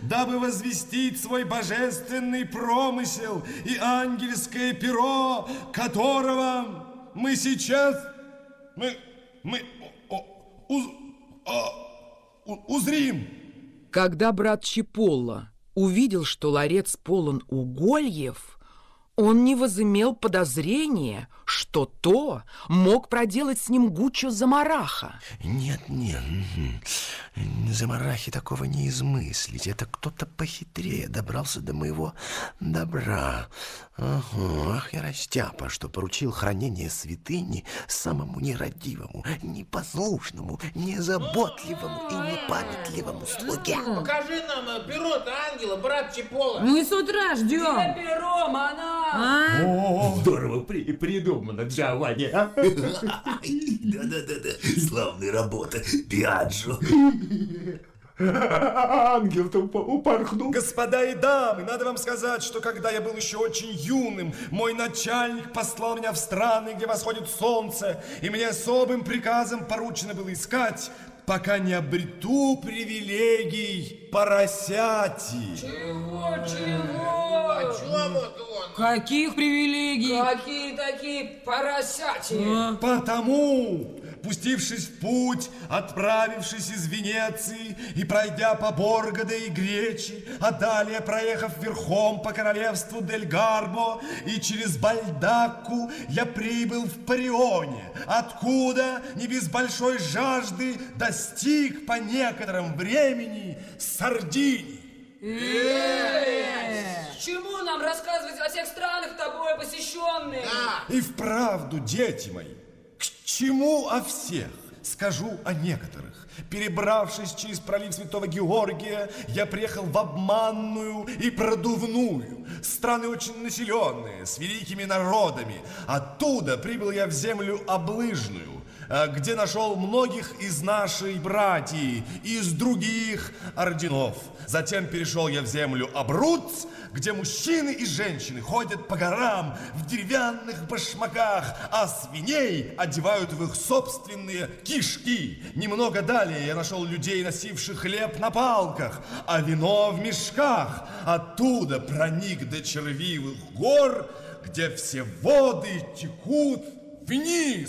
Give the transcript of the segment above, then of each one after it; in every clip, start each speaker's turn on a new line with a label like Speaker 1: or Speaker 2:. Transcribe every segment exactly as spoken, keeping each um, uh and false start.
Speaker 1: дабы возвестить свой божественный промысел и ангельское перо, которого мы сейчас мы, мы о, уз, о, узрим.
Speaker 2: Когда брат Чиполло увидел, что ларец полон угольев, он не возымел подозрения, что то мог проделать с ним Гуччо Замараха.
Speaker 3: Нет, нет, Замарахи такого не измыслить. Это кто-то похитрее добрался до моего добра. Ага, ах, я растяпа, что поручил хранение святыни самому нерадивому, непослушному, незаботливому и непамятливому слуге.
Speaker 4: Покажи нам перо-то ангела, брат Чиполло.
Speaker 5: Мы с утра ждем.
Speaker 6: Где перо, монах?
Speaker 5: А?
Speaker 7: О, здорово при придумано, Джованни.
Speaker 3: Да-да-да, славная работа, Биаджо.
Speaker 7: Ангел-то упорхнул.
Speaker 1: Господа и дамы, надо вам сказать, что когда я был еще очень юным, мой начальник послал меня в страны, где восходит солнце, и мне особым приказом поручено было искать, пока не обрету привилегий поросяти.
Speaker 6: Чего, чего?
Speaker 4: О чем это он?
Speaker 5: Каких привилегий?
Speaker 6: Какие такие поросячьи?
Speaker 5: А?
Speaker 1: Потому, пустившись в путь, отправившись из Венеции и пройдя по Боргоде и Гречи, а далее проехав верхом по королевству Дель Гарбо и через Бальдакку, я прибыл в Парионе, откуда не без большой жажды достиг по некотором времени Сардинии.
Speaker 6: Чему нам рассказывать о всех странах тобой посещенных?
Speaker 1: И вправду, дети мои, к чему о всех? Скажу о некоторых. Перебравшись через пролив Святого Георгия, я приехал в Обманную и Продувную. Страны очень населенные, с великими народами. Оттуда прибыл я в землю Облыжную, где нашел многих из нашей братьи, из других орденов. Затем перешел я в землю Абруц, где мужчины и женщины ходят по горам в деревянных башмаках, а свиней одевают в их собственные кишки. Немного далее я нашел людей, носивших хлеб на палках, а вино в мешках. Оттуда проник до Червивых гор, где все воды текут вниз.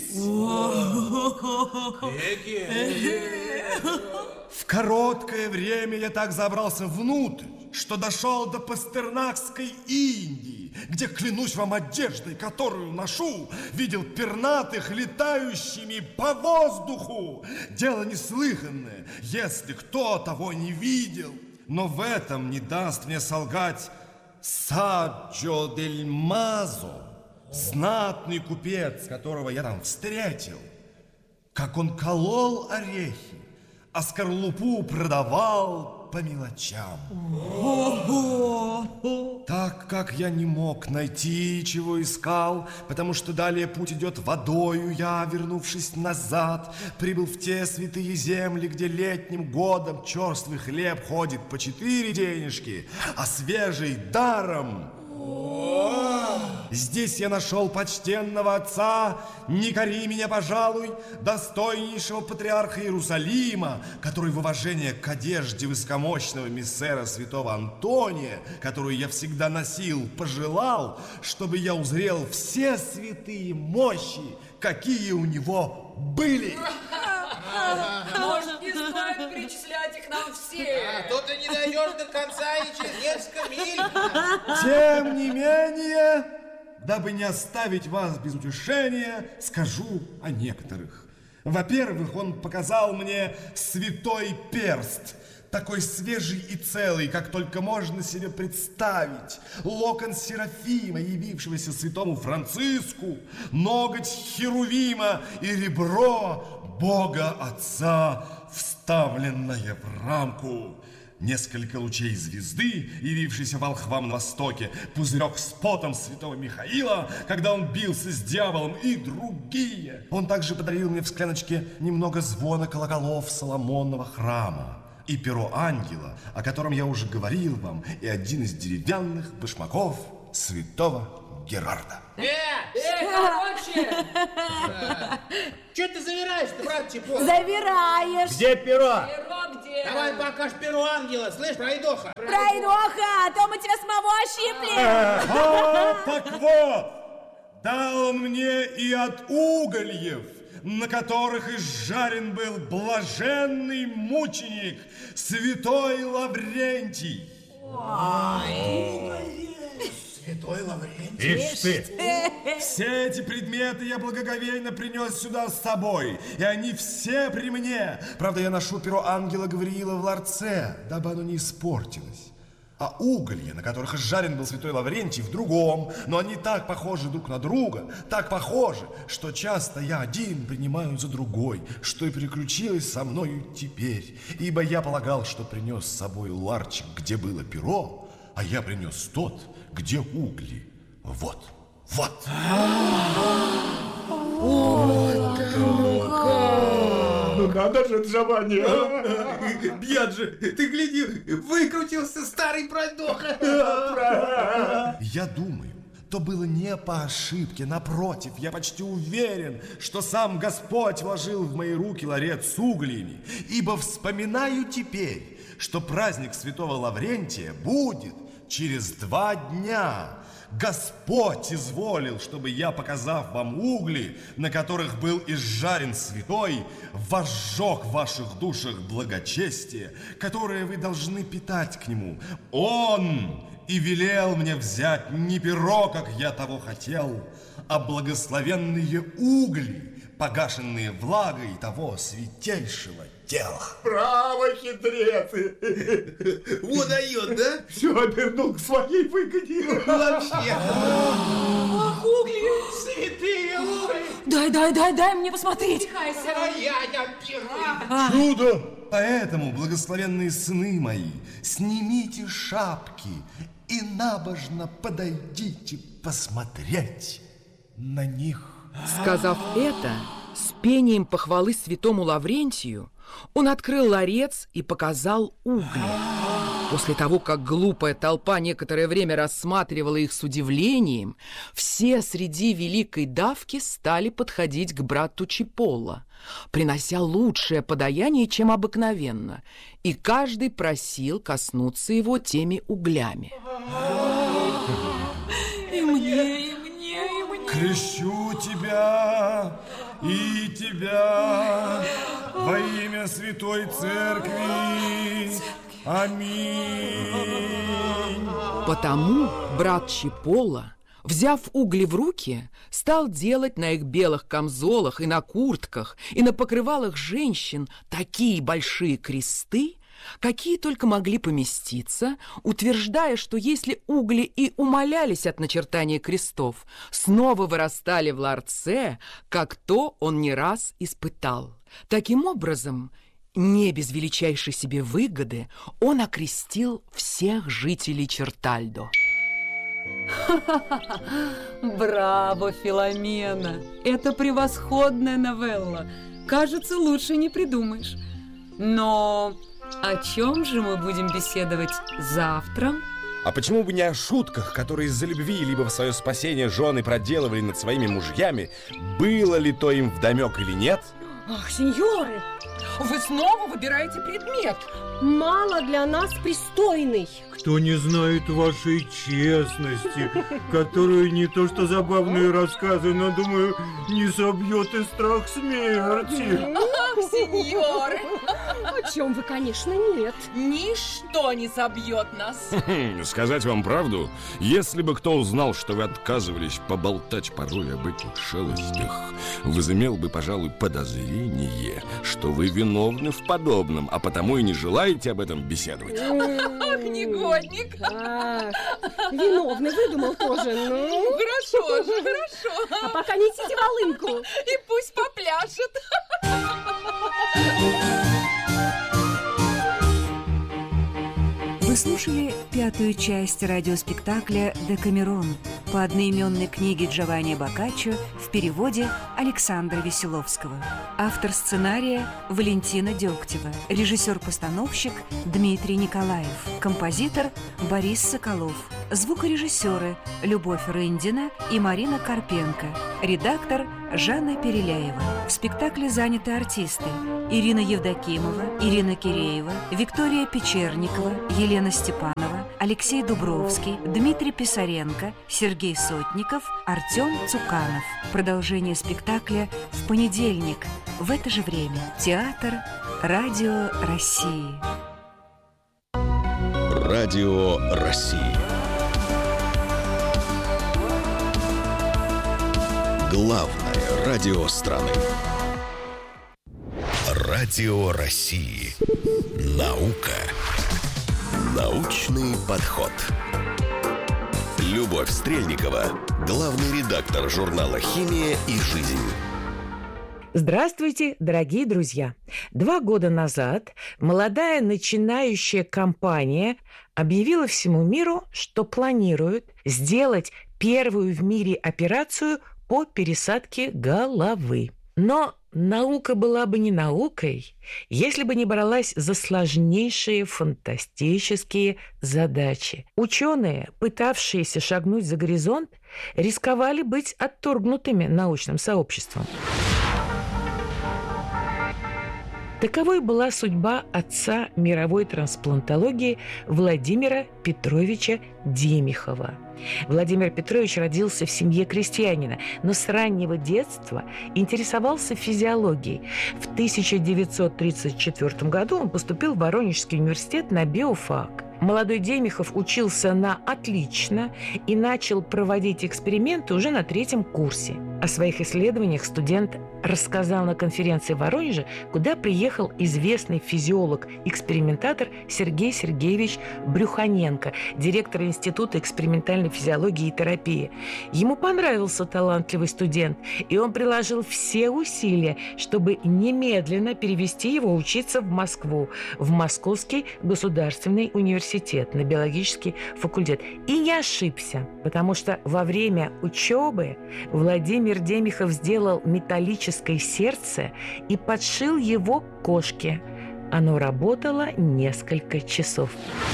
Speaker 1: В короткое время я так забрался внутрь, что дошел до Пастернакской Индии, где, клянусь вам одеждой, которую ношу, видел пернатых, летающими по воздуху. Дело неслыханное, если кто того не видел. Но в этом не даст мне солгать Саджо дель Мазо, знатный купец, которого я там встретил. Как он колол орехи, а скорлупу продавал по мелочам. Так как я не мог найти, чего искал, потому что далее путь идет водою, я, вернувшись назад, прибыл в те святые земли, где летним годом черствый хлеб ходит по четыре денежки, а свежий даром. Здесь я нашел почтенного отца, не кори меня, пожалуй, достойнейшего патриарха Иерусалима, который в уважение к одежде высокомощного миссера святого Антония, которую я всегда носил, пожелал, чтобы я узрел все святые мощи, какие у него были.
Speaker 6: Может, не стоит перечислять их нам все?
Speaker 4: А то ты не дойдешь до конца и через несколько миль.
Speaker 1: Тем не менее, дабы не оставить вас без утешения, скажу о некоторых. Во-первых, он показал мне святой перст, такой свежий и целый, как только можно себе представить. Локон Серафима, явившегося святому Франциску, ноготь Херувима и ребро Бога Отца, вставленное в рамку. Несколько лучей звезды, явившейся волхвам на востоке, пузырек с потом святого Михаила, когда он бился с дьяволом, и другие. Он также подарил мне в скляночке немного звона колоколов Соломонова храма и перо ангела, о котором я уже говорил вам, и один из деревянных башмаков святого Герарда.
Speaker 4: Э,
Speaker 6: Эй, короче!
Speaker 4: Че ты завираешь-то, брат Чиполло?
Speaker 5: Завираешь.
Speaker 7: Где перо?
Speaker 6: Перо где?
Speaker 4: Давай покажь перо ангела, слышь, пройдоха.
Speaker 6: Пройдоха, а то мы тебя самого ощипли.
Speaker 1: А, так вот, дал он мне и от угольев, на которых изжарен был блаженный мученик святой Лаврентий.
Speaker 4: Святой Лаврентий.
Speaker 7: Ишь ты!
Speaker 1: Все эти предметы я благоговейно принес сюда с собой, и они все при мне. Правда, я ношу перо ангела Гавриила в ларце, дабы оно не испортилось. А уголья, на которых изжарен был святой Лаврентий, в другом, но они так похожи друг на друга, так похожи, что часто я один принимаю за другой, что и приключилось со мною теперь, ибо я полагал, что принес с собой ларчик, где было перо, а я принес тот, где угли. Вот, вот.
Speaker 7: Ну надо же, Джованни!
Speaker 4: Бьяджи, ты гляди, выкрутился старый пройдоха.
Speaker 1: Я думаю, то было не по ошибке. Напротив, я почти уверен, что сам Господь вложил в мои руки ларец с углями, ибо вспоминаю теперь, что праздник святого Лаврентия будет через два дня. Господь изволил, чтобы я, показав вам угли, на которых был изжарен святой, возжег в ваших душах благочестие, которое вы должны питать к нему. Он и велел мне взять не перо, как я того хотел, а благословенные угли, погашенные влагой того святейшего тела.
Speaker 7: Браво, хитрец!
Speaker 4: Вот дает, да?
Speaker 7: Все обернул к своей выгоде.
Speaker 4: Вообще.
Speaker 6: Ах, угли.
Speaker 4: Святые угли.
Speaker 5: Дай, дай, дай, дай мне посмотреть.
Speaker 4: А я не пера.
Speaker 1: Чудо! Поэтому, благословенные сыны мои, снимите шапки и набожно подойдите посмотреть на них.
Speaker 2: Сказав это, с пением похвалы святому Лаврентию, он открыл ларец и показал угли. После того, как глупая толпа некоторое время рассматривала их с удивлением, все среди великой давки стали подходить к брату Чиполло, принося лучшее подаяние, чем обыкновенно, и каждый просил коснуться его теми углями.
Speaker 5: И мне, и мне, и мне.
Speaker 1: Крещу тебя и тебя во имя Святой Церкви. Аминь.
Speaker 2: Потому брат Чиполло, взяв угли в руки, стал делать на их белых камзолах и на куртках, и на покрывалах женщин такие большие кресты, какие только могли поместиться, утверждая, что если угли и умалялись от начертания крестов, снова вырастали в ларце, как то он не раз испытал. Таким образом, не без величайшей себе выгоды, он окрестил всех жителей Чертальдо.
Speaker 5: Браво, Филомена! Это превосходная новелла. Кажется, лучше не придумаешь. Но о чем же мы будем беседовать завтра?
Speaker 8: А почему бы не о шутках, которые из-за любви либо в свое спасение жены проделывали над своими мужьями, было ли то им вдомек или нет?
Speaker 6: Ах, сеньоры,
Speaker 2: Вы снова выбираете предмет.
Speaker 6: мало для нас пристойный.
Speaker 7: Кто не знает вашей честности, которую не то что забавные рассказы, но, думаю, не собьет и страх смерти.
Speaker 2: Ах, сеньоры,
Speaker 6: О чем вы, конечно, нет.
Speaker 2: ничто не собьет нас.
Speaker 8: Сказать вам правду, если бы кто узнал, что вы отказывались поболтать порой об этих шалостях, возымел бы, пожалуй, подозрение, что вы виновны в подобном, а потому и не желаете об этом беседовать.
Speaker 2: Ах, негодник.
Speaker 6: Ах, виновный выдумал тоже, ну.
Speaker 2: Хорошо же, хорошо.
Speaker 6: А пока несите волынку.
Speaker 2: И пусть попляшет.
Speaker 9: Вы слушали пятую часть радиоспектакля «Декамерон» по одноименной книге Джованни Боккаччо в переводе Александра Веселовского. Автор сценария Валентина Дегтева, режиссер-постановщик Дмитрий Николаев, композитор Борис Соколов, Звукорежиссеры Любовь Рындина и Марина Карпенко. Редактор Жанна Переляева. В спектакле заняты артисты: Ирина Евдокимова, Ирина Киреева, Виктория Печерникова, Елена Степанова, Алексей Дубровский, Дмитрий Писаренко, Сергей Сотников, Артем Цуканов. Продолжение спектакля в понедельник в это же время. Театр Радио России.
Speaker 8: Радио России. Главное радио страны. Радио России. Наука. Научный подход. Любовь Стрельникова, главный редактор журнала «Химия и жизнь».
Speaker 2: Здравствуйте, дорогие друзья! Два года назад молодая начинающая компания объявила всему миру, что планирует сделать первую в мире операцию по пересадке головы. Но наука была бы не наукой, если бы не бралась за сложнейшие фантастические задачи. Ученые, пытавшиеся шагнуть за горизонт, рисковали быть отторгнутыми научным сообществом. Таковой была судьба отца мировой трансплантологии Владимира Петровича Демихова. Владимир Петрович родился в семье крестьянина, но с раннего детства интересовался физиологией. В тысяча девятьсот тридцать четвёртом году он поступил в Воронежский университет на биофак. Молодой Демихов учился на отлично и начал проводить эксперименты уже на третьем курсе. О своих исследованиях студент рассказал на конференции в Воронеже, куда приехал известный физиолог-экспериментатор Сергей Сергеевич Брюханенко, директор Института экспериментальной физиологии и терапии. Ему понравился талантливый студент, и он приложил все усилия, чтобы немедленно перевести его учиться в Москву, в Московский государственный университет, на биологический факультет. И не ошибся, потому что во время учебы Владимир Демихов сделал металлическое сердце и подшил его к кошке. Оно работало несколько часов.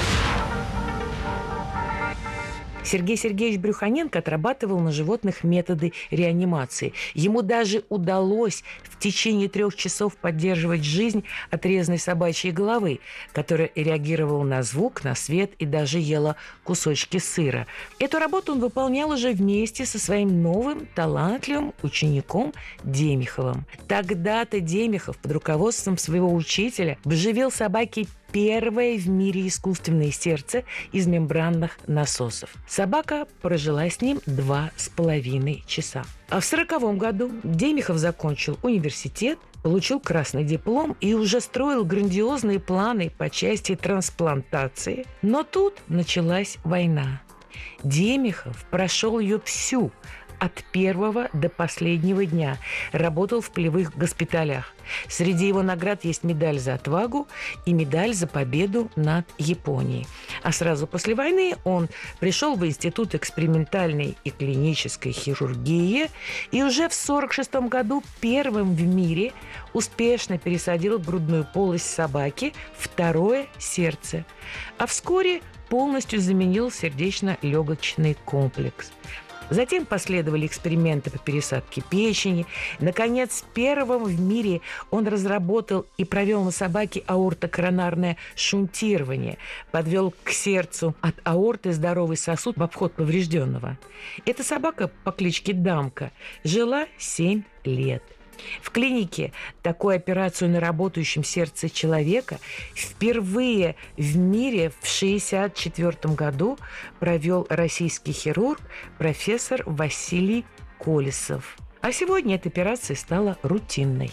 Speaker 2: Сергей Сергеевич Брюханенко отрабатывал на животных методы реанимации. Ему даже удалось в течение трех часов поддерживать жизнь отрезанной собачьей головы, которая реагировала на звук, на свет и даже ела кусочки сыра. Эту работу он выполнял уже вместе со своим новым талантливым учеником Демиховым. Тогда-то Демихов под руководством своего учителя вживил собаке первое в мире искусственное сердце из мембранных насосов. Собака прожила с ним два с половиной часа. А в сороковом году Демихов закончил университет, получил красный диплом и уже строил грандиозные планы по части трансплантации. Но тут началась война. Демихов прошел ее всю, от первого до последнего дня. Работал в полевых госпиталях. Среди его наград есть медаль за отвагу и медаль за победу над Японией. А сразу после войны он пришел в Институт экспериментальной и клинической хирургии и уже в сорок шестом году первым в мире успешно пересадил в грудную полость собаки второе сердце. А вскоре полностью заменил сердечно-легочный комплекс. Затем последовали эксперименты по пересадке печени. Наконец, первым в мире он разработал и провел на собаке аортокоронарное шунтирование. Подвел к сердцу от аорты здоровый сосуд в обход поврежденного. Эта собака по кличке Дамка жила семь лет. В клинике такую операцию на работающем сердце человека впервые в мире в шестьдесят четвёртом году провел российский хирург профессор Василий Колесов. А сегодня эта операция стала рутинной.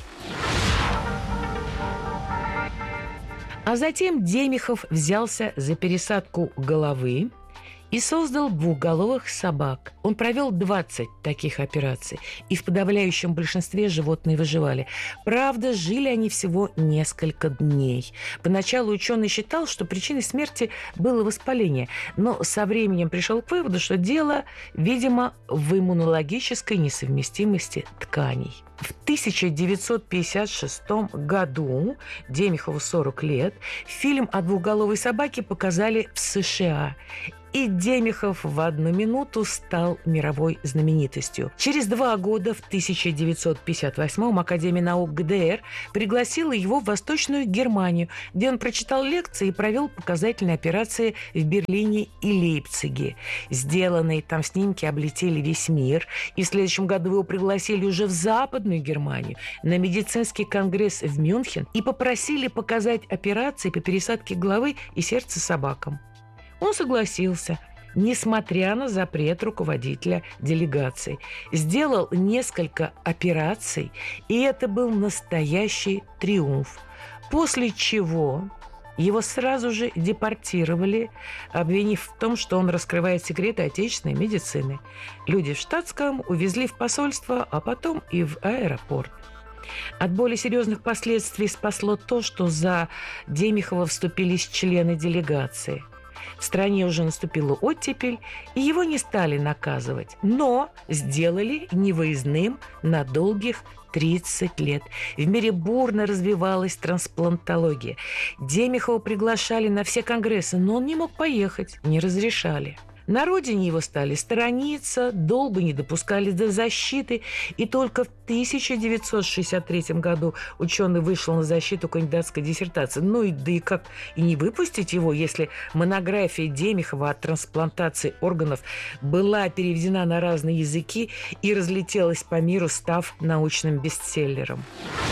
Speaker 2: А затем Демихов взялся за пересадку головы и создал двухголовых собак. Он провел двадцать таких операций, и в подавляющем большинстве животные выживали. Правда, жили они всего несколько дней. Поначалу ученый считал, что причиной смерти было воспаление, но со временем пришел к выводу, что дело, видимо, в иммунологической несовместимости тканей. В тысяча девятьсот пятьдесят шестом году, Демихову сорок лет, фильм о двухголовой собаке показали в США.
Speaker 10: и Демихов в одну минуту стал мировой знаменитостью. Через два года, в тысяча девятьсот пятьдесят восьмом, Академия наук ГДР пригласила его в Восточную Германию, где он прочитал лекции и провел показательные операции в Берлине и Лейпциге. Сделанные там снимки облетели весь мир, и в следующем году его пригласили уже в Западную Германию на медицинский конгресс в Мюнхен и попросили показать операции по пересадке головы и сердца собакам. Он согласился, несмотря на запрет руководителя делегации. Сделал несколько операций, и это был настоящий триумф. После чего его сразу же депортировали, обвинив в том, что он раскрывает секреты отечественной медицины. Люди в штатском увезли в посольство, а потом и в аэропорт. От более серьезных последствий спасло то, что за Демихова вступились члены делегации. В стране уже наступила оттепель, и его не стали наказывать, но сделали невыездным на долгих тридцать лет. В мире бурно развивалась трансплантология. Демихова приглашали на все конгрессы, но он не мог поехать, не разрешали. На родине его стали сторониться, долго не допускали до защиты, и только в тысяча девятьсот шестьдесят третьем году ученый вышел на защиту кандидатской диссертации. Ну и да и как и не выпустить его, если монография Демихова о трансплантации органов была переведена на разные языки и разлетелась по миру, став научным бестселлером.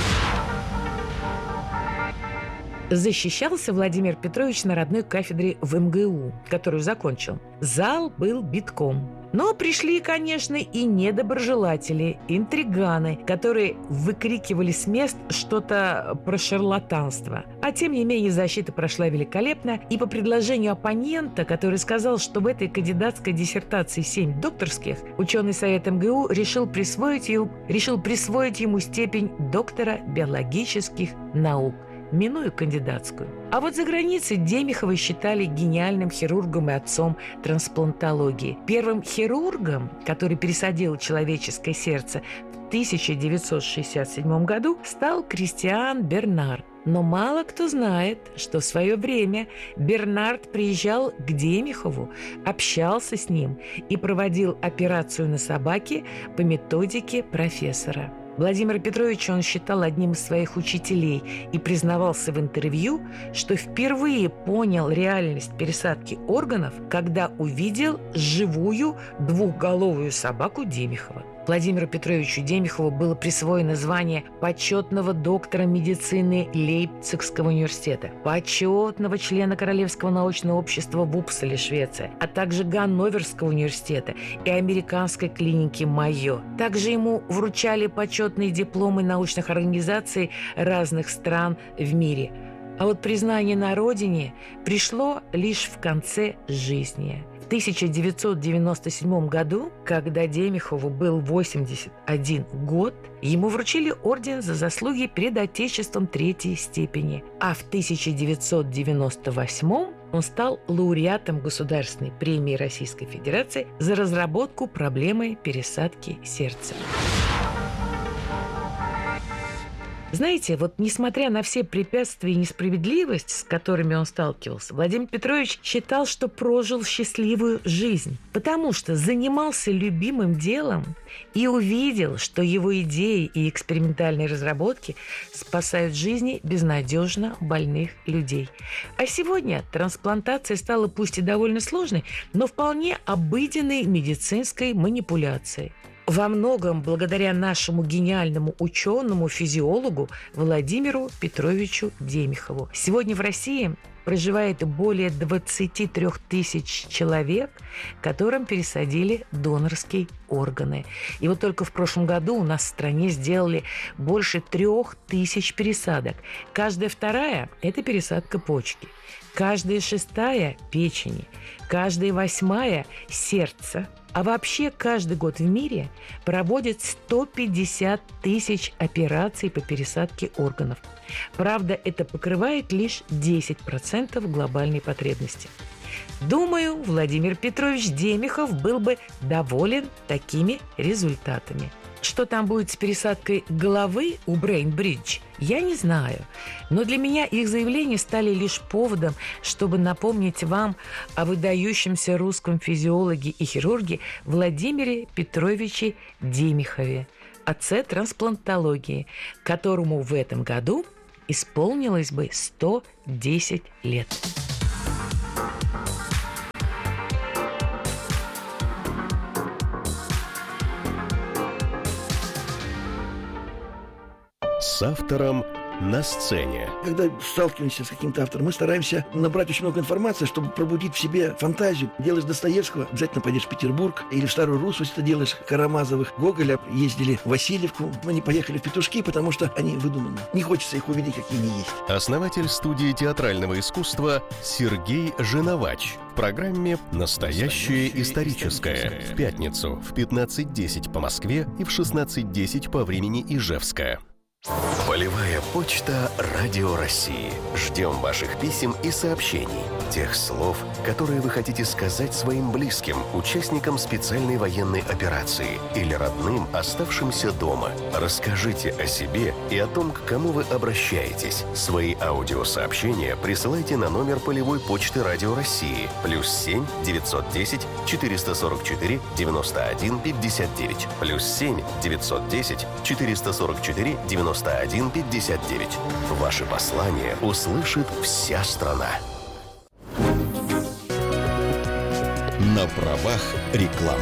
Speaker 10: Защищался Владимир Петрович на родной кафедре в эм гэ у, которую закончил. Зал был битком. Но пришли, конечно, и недоброжелатели, интриганы, которые выкрикивали с мест что-то про шарлатанство. А тем не менее защита прошла великолепно, и по предложению оппонента, который сказал, что в этой кандидатской диссертации семь докторских, ученый совет эм гэ у решил присвоить ему, решил присвоить ему степень доктора биологических наук, минуя кандидатскую. А вот за границей Демихова считали гениальным хирургом и отцом трансплантологии. Первым хирургом, который пересадил человеческое сердце в тысяча девятьсот шестьдесят седьмом году, стал Кристиан Бернар. Но мало кто знает, что в свое время Бернард приезжал к Демихову, общался с ним и проводил операцию на собаке по методике профессора. Владимира Петровича он считал одним из своих учителей и признавался в интервью, что впервые понял реальность пересадки органов, когда увидел живую двухголовую собаку Демихова. Владимиру Петровичу Демихову было присвоено звание почетного доктора медицины Лейпцигского университета, почетного члена Королевского научного общества в Упсале, Швеция, а также Ганноверского университета и американской клиники Майо. Также ему вручали почетные дипломы научных организаций разных стран в мире. А вот признание на родине пришло лишь в конце жизни. В тысяча девятьсот девяносто седьмом году, когда Демихову был восемьдесят один год, ему вручили орден за заслуги перед Отечеством третьей степени. А в тысяча девятьсот девяносто восьмом он стал лауреатом Государственной премии Российской Федерации за разработку проблемы пересадки сердца. Знаете, вот несмотря на все препятствия и несправедливость, с которыми он сталкивался, Владимир Петрович считал, что прожил счастливую жизнь, потому что занимался любимым делом и увидел, что его идеи и экспериментальные разработки спасают жизни безнадежно больных людей. А сегодня трансплантация стала пусть и довольно сложной, но вполне обыденной медицинской манипуляцией. Во многом благодаря нашему гениальному ученому-физиологу Владимиру Петровичу Демихову. Сегодня в России проживает более двадцати трёх тысяч человек, которым пересадили донорские органы. И вот только в прошлом году у нас в стране сделали больше трех тысяч пересадок. Каждая вторая – это пересадка почки. Каждая шестая – печени. Каждая восьмая – сердца. А вообще каждый год в мире проводят сто пятьдесят тысяч операций по пересадке органов. Правда, это покрывает лишь десять процентов глобальной потребности. Думаю, Владимир Петрович Демихов был бы доволен такими результатами. что там будет с пересадкой головы у Брейн-Бридж, я не знаю. Но для меня их заявления стали лишь поводом, чтобы напомнить вам о выдающемся русском физиологе и хирурге Владимире Петровиче Демихове, отце трансплантологии, которому в этом году исполнилось бы сто десять лет.
Speaker 11: С автором на сцене.
Speaker 12: Когда сталкиваемся с каким-то автором, мы стараемся набрать очень много информации, чтобы пробудить в себе фантазию. Делаешь Достоевского, обязательно пойдешь в Петербург, или в Старую Руссу, если ты делаешь Карамазовых. Гоголя ездили в Васильевку, мы не поехали в Петушки, потому что они выдуманы. Не хочется их увидеть, какие они есть.
Speaker 11: Основатель студии театрального искусства Сергей Женовач. В программе «Настоящее историческое». В пятницу в пятнадцать десять по Москве и в шестнадцать десять по времени Ижевска.
Speaker 3: Полевая почта Радио России. Ждем ваших писем и сообщений. Тех слов, которые вы хотите сказать своим близким, участникам специальной военной операции или родным, оставшимся дома. Расскажите о себе и о том, к кому вы обращаетесь. Свои аудиосообщения присылайте на номер полевой почты Радио России. Плюс семь девятьсот десять четыреста сорок четыре девяносто один пятьдесят девять. Плюс семь девятьсот десять четыреста сорок четыре девяносто один пятьдесят девять. Ваши послания услышит вся страна.
Speaker 11: На правах рекламы.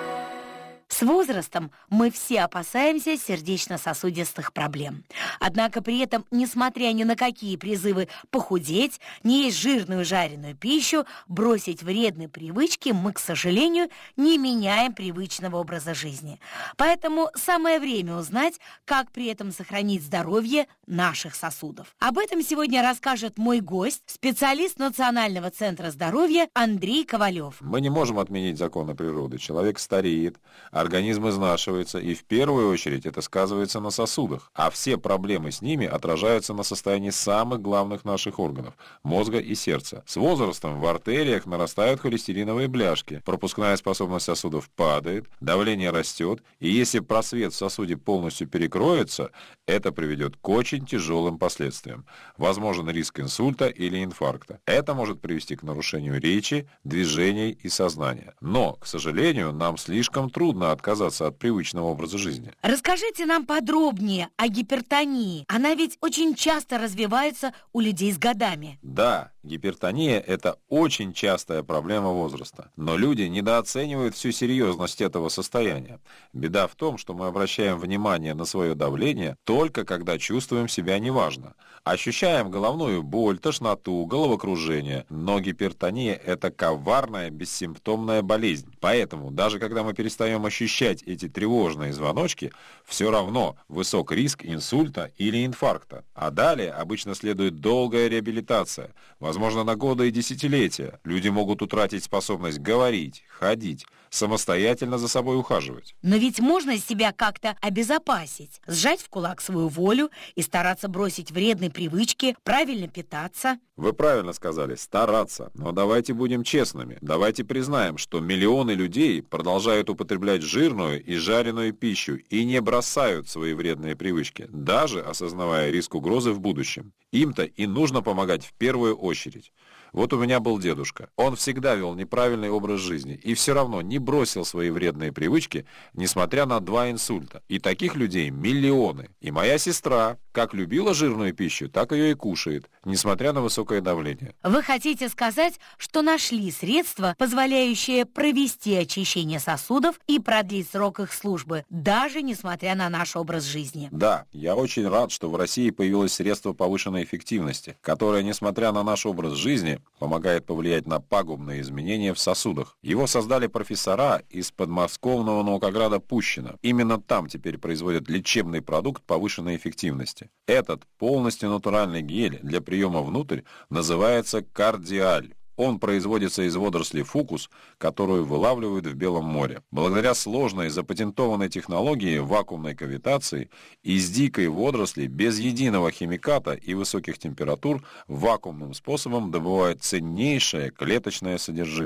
Speaker 13: С возрастом мы все опасаемся сердечно-сосудистых проблем. Однако при этом, несмотря ни на какие призывы похудеть, не есть жирную жареную пищу, бросить вредные привычки, мы, к сожалению, не меняем привычного образа жизни. Поэтому самое время узнать, как при этом сохранить здоровье наших сосудов. Об этом сегодня расскажет мой гость, специалист Национального центра здоровья Андрей Ковалев.
Speaker 14: Мы не можем отменить законы природы. Человек стареет, организм изнашивается, и в первую очередь это сказывается на сосудах. А все проблемы с ними отражаются на состоянии самых главных наших органов – мозга и сердца. С возрастом в артериях нарастают холестериновые бляшки, пропускная способность сосудов падает, давление растет, и если просвет в сосуде полностью перекроется, это приведет к очень тяжелым последствиям. Возможен риск инсульта или инфаркта. Это может привести к нарушению речи, движений и сознания. Но, к сожалению, нам слишком трудно отказаться от привычного образа жизни.
Speaker 13: Расскажите нам подробнее о гипертонии. Она ведь очень часто развивается у людей с годами.
Speaker 14: Да, гипертония – это очень частая проблема возраста. Но люди недооценивают всю серьезность этого состояния. Беда в том, что мы обращаем внимание на свое давление только когда чувствуем себя неважно. Ощущаем головную боль, тошноту, головокружение. Но гипертония – это коварная, бессимптомная болезнь. Поэтому, даже когда мы перестаем ощущать эти тревожные звоночки, все равно высок риск инсульта или инфаркта. А далее обычно следует долгая реабилитация, возможно, на годы и десятилетия. Люди могут утратить способность говорить, ходить, самостоятельно за собой ухаживать.
Speaker 13: Но ведь можно себя как-то обезопасить, сжать в кулак свою волю и стараться бросить вредные привычки, правильно питаться.
Speaker 14: Вы правильно сказали, стараться. Но давайте будем честными. Давайте признаем, что миллионы людей продолжают употреблять жирную и жареную пищу и не бросают свои вредные привычки, даже осознавая риск угрозы в будущем. Им-то и нужно помогать в первую очередь. Вот у меня был дедушка. Он всегда вел неправильный образ жизни и все равно не бросил свои вредные привычки, несмотря на два инсульта. И таких людей миллионы. И моя сестра как любила жирную пищу, так ее и кушает, несмотря на высокое давление.
Speaker 13: Вы хотите сказать, что нашли средства, позволяющие провести очищение сосудов и продлить срок их службы, даже несмотря на наш образ жизни?
Speaker 14: Да, я очень рад, что в России появилось средство повышенной эффективности, которое, несмотря на наш образ жизни, помогает повлиять на пагубные изменения в сосудах. Его создали профессора из подмосковного Наукограда Пущино. Именно там теперь производят лечебный продукт повышенной эффективности. Этот полностью натуральный гель для приема внутрь называется кардиаль. Он производится из водорослей фукус, которую вылавливают в Белом море. Благодаря сложной запатентованной технологии вакуумной кавитации из дикой водоросли без единого химиката и высоких температур вакуумным способом добывают ценнейшее клеточное содержимое.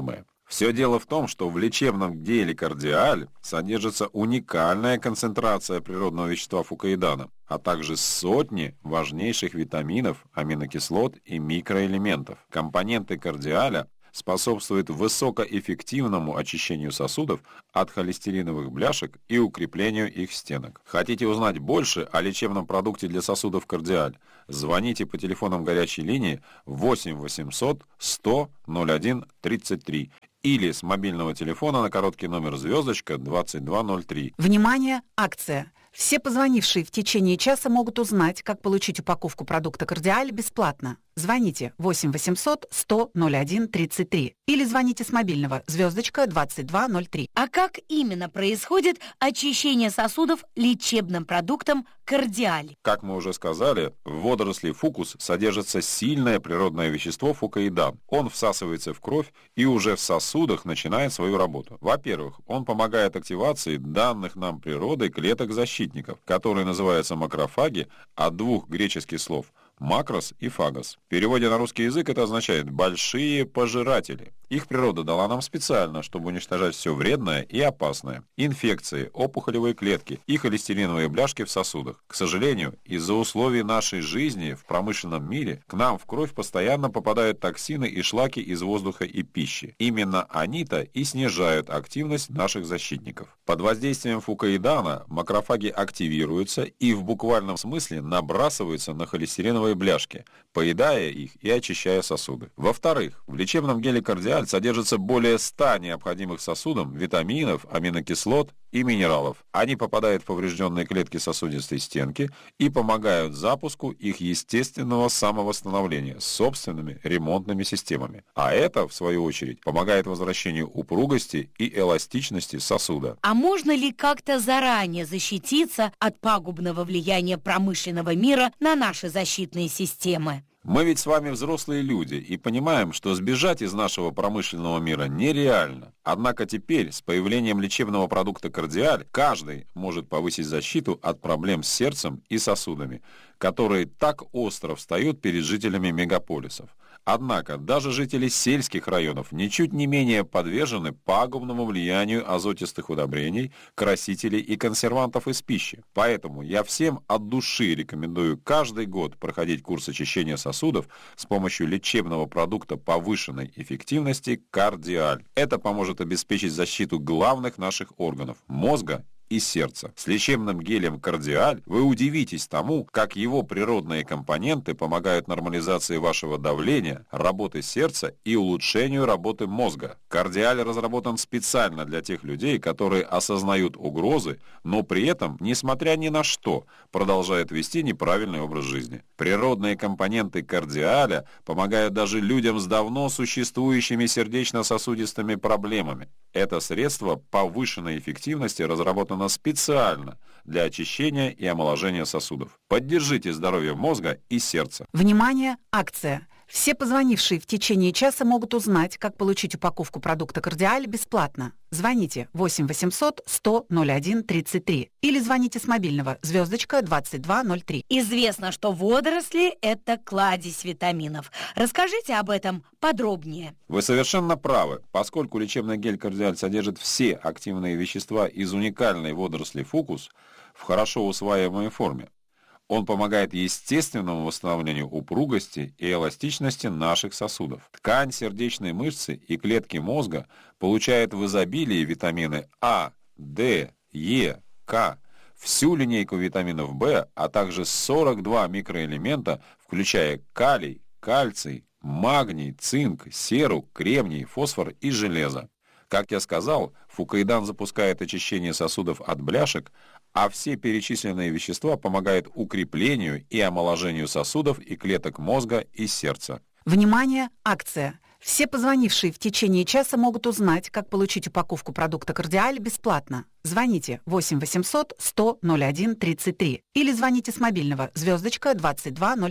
Speaker 14: Все дело в том, что в лечебном геле «Кардиаль» содержится уникальная концентрация природного вещества фукоидана, а также сотни важнейших витаминов, аминокислот и микроэлементов. Компоненты «Кардиаля» способствует высокоэффективному очищению сосудов от холестериновых бляшек и укреплению их стенок. Хотите узнать больше о лечебном продукте для сосудов «Кардиаль»? Звоните по телефонам горячей линии восемь восемьсот сто ноль один тридцать три или с мобильного телефона на короткий номер звездочка двадцать два ноль три.
Speaker 15: Внимание! Акция! Все позвонившие в течение часа могут узнать, как получить упаковку продукта «Кардиаль» бесплатно. Звоните восемь восемьсот сто ноль один тридцать три или звоните с мобильного звездочка двадцать два ноль три.
Speaker 13: А как именно происходит очищение сосудов лечебным продуктом «Кардиаль»?
Speaker 14: Как мы уже сказали, в водоросли фукус содержится сильное природное вещество фукоидан. Он всасывается в кровь и уже в сосудах начинает свою работу. Во-первых, он помогает активации данных нам природой клеток-защитников, которые называются макрофаги, от двух греческих слов «макрос» и «фагос». В переводе на русский язык это означает «большие пожиратели». Их природа дала нам специально, чтобы уничтожать все вредное и опасное. Инфекции, опухолевые клетки и холестериновые бляшки в сосудах. К сожалению, из-за условий нашей жизни в промышленном мире к нам в кровь постоянно попадают токсины и шлаки из воздуха и пищи. Именно они-то и снижают активность наших защитников. Под воздействием фукоидана макрофаги активируются и в буквальном смысле набрасываются на холестериновые бляшки, поедая их и очищая сосуды. Во-вторых, в лечебном геле «Кардиаль» содержится более ста необходимых сосудам витаминов, аминокислот и минералов. Они попадают в поврежденные клетки сосудистой стенки и помогают запуску их естественного самовосстановления с собственными ремонтными системами. А это, в свою очередь, помогает возвращению упругости и эластичности сосуда.
Speaker 13: А можно ли как-то заранее защититься от пагубного влияния промышленного мира на наши защитные системы?
Speaker 14: Мы ведь с вами взрослые люди и понимаем, что сбежать из нашего промышленного мира нереально. Однако теперь, с появлением лечебного продукта «Кардиаль», каждый может повысить защиту от проблем с сердцем и сосудами, которые так остро встают перед жителями мегаполисов. Однако даже жители сельских районов ничуть не менее подвержены пагубному влиянию азотистых удобрений, красителей и консервантов из пищи. Поэтому я всем от души рекомендую каждый год проходить курс очищения сосудов с помощью лечебного продукта повышенной эффективности «Кардиаль». Это поможет обеспечить защиту главных наших органов – мозга и сердца. С лечебным гелем «Кардиаль» вы удивитесь тому, как его природные компоненты помогают нормализации вашего давления, работы сердца и улучшению работы мозга. «Кардиаль» разработан специально для тех людей, которые осознают угрозы, но при этом, несмотря ни на что, продолжают вести неправильный образ жизни. Природные компоненты «Кардиаля» помогают даже людям с давно существующими сердечно-сосудистыми проблемами. Это средство повышенной эффективности разработано специально для очищения и омоложения сосудов. Поддержите здоровье мозга и сердца.
Speaker 15: Внимание! Акция! Все позвонившие в течение часа могут узнать, как получить упаковку продукта «Кардиаль» бесплатно. Звоните восемь восемьсот сто ноль один тридцать три или звоните с мобильного звездочка двадцать два ноль три.
Speaker 13: Известно, что водоросли – это кладезь витаминов. Расскажите об этом подробнее.
Speaker 14: Вы совершенно правы. Поскольку лечебный гель «Кардиаль» содержит все активные вещества из уникальной водоросли фукус в хорошо усваиваемой форме, он помогает естественному восстановлению упругости и эластичности наших сосудов. Ткань сердечной мышцы и клетки мозга получают в изобилии витамины А, Д, Е, К, всю линейку витаминов В, а также сорок два микроэлемента, включая калий, кальций, магний, цинк, серу, кремний, фосфор и железо. Как я сказал, фукоидан запускает очищение сосудов от бляшек, а все перечисленные вещества помогают укреплению и омоложению сосудов и клеток мозга и сердца.
Speaker 15: Внимание! Акция! Все позвонившие в течение часа могут узнать, как получить упаковку продукта «Кардиаль» бесплатно. Звоните восемь восемьсот сто ноль один тридцать три или звоните с мобильного звездочка двадцать два ноль три.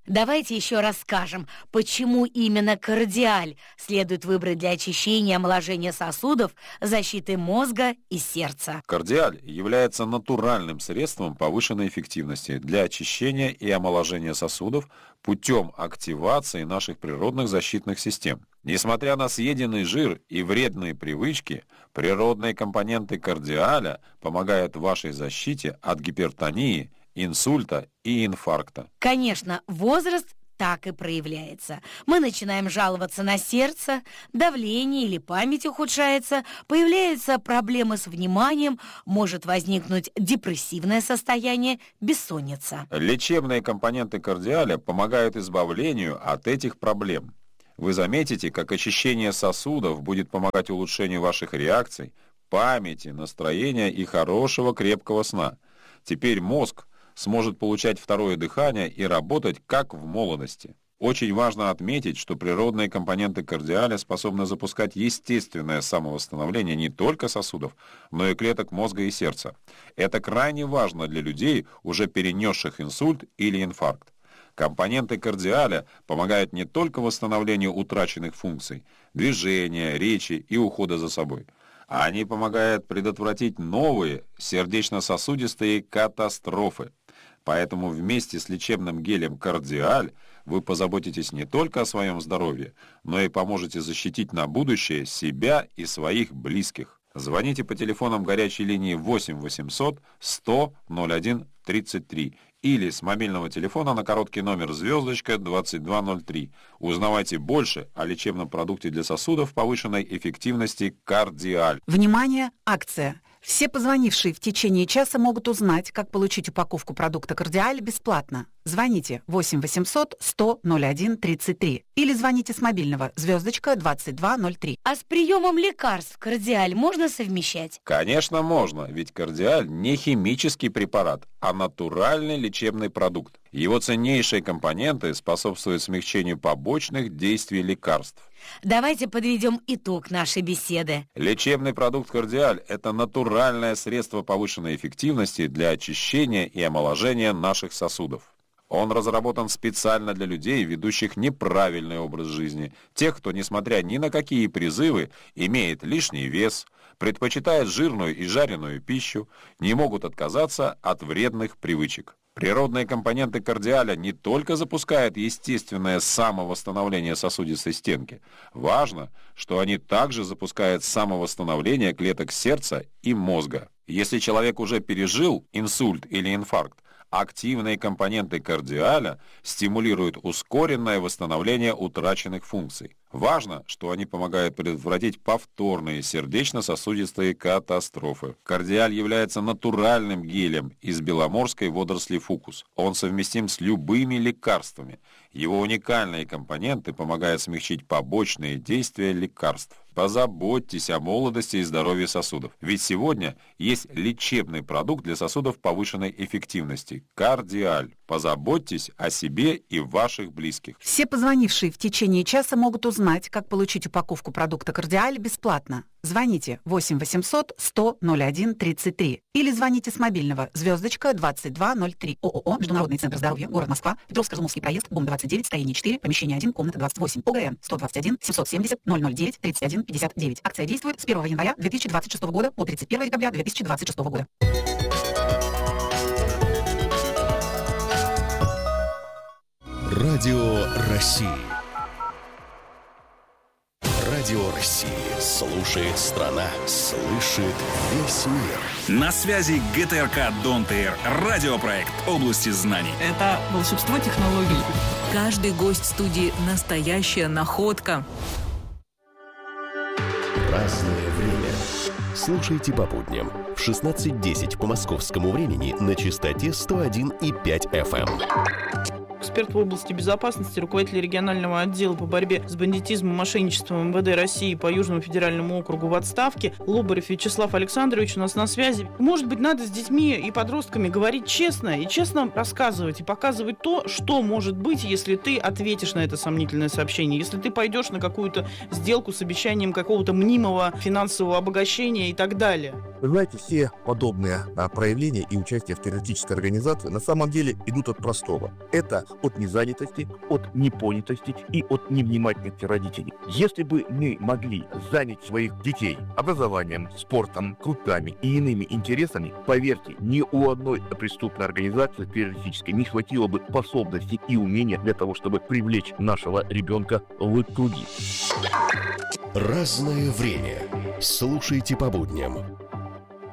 Speaker 13: Давайте еще расскажем, почему именно кардиаль следует выбрать для очищения и омоложения сосудов, защиты мозга и сердца.
Speaker 14: Кардиаль является натуральным средством повышенной эффективности для очищения и омоложения сосудов путем активации наших природных защитных систем. Несмотря на съеденный жир и вредные привычки, природные компоненты кардиаля помогают вашей защите от гипертонии, инсульта и инфаркта.
Speaker 13: Конечно, возраст так и проявляется. Мы начинаем жаловаться на сердце, давление или память ухудшается, появляются проблемы с вниманием, может возникнуть депрессивное состояние, бессонница.
Speaker 14: Лечебные компоненты кардиаля помогают избавлению от этих проблем. Вы заметите, как очищение сосудов будет помогать улучшению ваших реакций, памяти, настроения и хорошего крепкого сна. Теперь мозг сможет получать второе дыхание и работать как в молодости. Очень важно отметить, что природные компоненты кардиаля способны запускать естественное самовосстановление не только сосудов, но и клеток мозга и сердца. Это крайне важно для людей, уже перенесших инсульт или инфаркт. Компоненты кардиаля помогают не только восстановлению утраченных функций, движения, речи и ухода за собой. Они помогают предотвратить новые сердечно-сосудистые катастрофы. Поэтому вместе с лечебным гелем «Кардиаль» вы позаботитесь не только о своем здоровье, но и поможете защитить на будущее себя и своих близких. Звоните по телефонам горячей линии восемь восемьсот сто ноль один тридцать три или с мобильного телефона на короткий номер звездочка двадцать два ноль три. Узнавайте больше о лечебном продукте для сосудов повышенной эффективности «Кардиаль».
Speaker 15: Внимание! Акция! Все позвонившие в течение часа могут узнать, как получить упаковку продукта «Кардиаль» бесплатно. Звоните восемь восемьсот сто ноль один тридцать три или звоните с мобильного звездочка двадцать два ноль три.
Speaker 13: А с приемом лекарств «Кардиаль» можно совмещать?
Speaker 14: Конечно, можно, ведь «Кардиаль» не химический препарат, а натуральный лечебный продукт. Его ценнейшие компоненты способствуют смягчению побочных действий лекарств.
Speaker 13: Давайте подведем итог нашей беседы.
Speaker 14: Лечебный продукт «Кардиаль» — это натуральное средство повышенной эффективности для очищения и омоложения наших сосудов. Он разработан специально для людей, ведущих неправильный образ жизни, тех, кто, несмотря ни на какие призывы, имеет лишний вес, предпочитает жирную и жареную пищу, не могут отказаться от вредных привычек. Природные компоненты кардиаля не только запускают естественное самовосстановление сосудистой стенки. Важно, что они также запускают самовосстановление клеток сердца и мозга. Если человек уже пережил инсульт или инфаркт, активные компоненты кардиаля стимулируют ускоренное восстановление утраченных функций. Важно, что они помогают предотвратить повторные сердечно-сосудистые катастрофы. Кардиаль является натуральным гелем из беломорской водоросли фукус. Он совместим с любыми лекарствами. Его уникальные компоненты помогают смягчить побочные действия лекарств. Позаботьтесь о молодости и здоровье сосудов. Ведь сегодня есть лечебный продукт для сосудов повышенной эффективности – «Кардиаль». Позаботьтесь о себе и ваших близких.
Speaker 15: Все позвонившие в течение часа могут узнать, как получить упаковку продукта «Кардиаль» бесплатно. Звоните восемь восемьсот сто ноль один тридцать три или звоните с мобильного звездочка двадцать два ноль три. ООО «Международный центр здоровья», город Москва, Петровско-Разумовский проезд, ГУМ двадцать девять, строение четыре, помещение один, комната двадцать восемь, ОГРН сто двадцать один семьсот семьдесят ноль ноль девять тридцать один пятьдесят девять. Акция действует с первого января две тысячи двадцать шестого года по тридцать первого декабря две тысячи двадцать шестого года.
Speaker 11: Радио России. Радио России. Слушает страна. Слышит весь мир.
Speaker 16: На связи ГТРК «Донт-Эйр» радиопроект области знаний.
Speaker 17: Это волшебство технологий.
Speaker 6: Каждый гость студии – настоящая находка.
Speaker 11: Разное время. Слушайте по будням в шестнадцать десять по московскому времени на частоте сто один и пять эф эм.
Speaker 17: Эксперт в области безопасности, руководитель регионального отдела по борьбе с бандитизмом и мошенничеством МВД России по Южному федеральному округу в отставке Лобарев Вячеслав Александрович у нас на связи. Может быть, надо с детьми и подростками говорить честно и честно рассказывать и показывать то, что может быть, если ты ответишь на это сомнительное сообщение, если ты пойдешь на какую-то сделку с обещанием какого-то мнимого финансового обогащения и так далее.
Speaker 18: Вы знаете, все подобные а, проявления и участие в террористической организации на самом деле идут от простого. Это от от незанятости, от непонятости и от невнимательности родителей. Если бы мы могли занять своих детей образованием, спортом, кружками и иными интересами, поверьте, ни у одной преступной организации террористической не хватило бы способностей и умения для того, чтобы привлечь нашего ребенка в круги.
Speaker 11: Разное время. Слушайте по будням